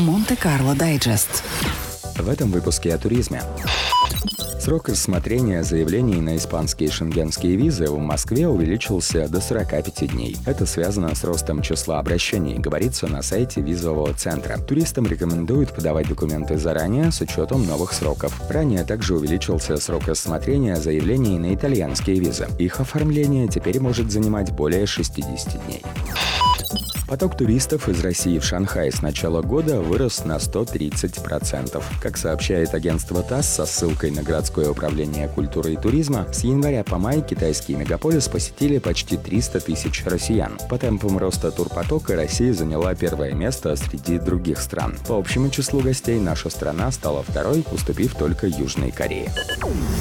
Монте-Карло Дайджест. В этом выпуске о туризме. Срок рассмотрения заявлений на испанские шенгенские визы в Москве увеличился до 45 дней. Это связано с ростом числа обращений, говорится на сайте визового центра. Туристам рекомендуют подавать документы заранее с учетом новых сроков. Ранее также увеличился срок рассмотрения заявлений на итальянские визы. Их оформление теперь может занимать более 60 дней. Поток туристов из России в Шанхай с начала года вырос на 130%. Как сообщает агентство ТАСС со ссылкой на городское управление культуры и туризма, с января по май китайский мегаполис посетили почти 300 тысяч россиян. По темпам роста турпотока Россия заняла первое место среди других стран. По общему числу гостей наша страна стала второй, уступив только Южной Корее.